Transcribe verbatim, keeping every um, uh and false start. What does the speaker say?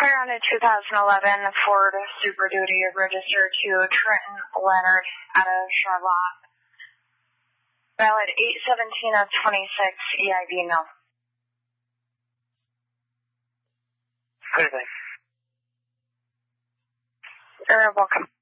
Inquire on a two thousand eleven Ford Super Duty registered to Trenton Leonard out of Charlotte. Valid eight seventeen of twenty-six E I V mill. Good day. You're welcome.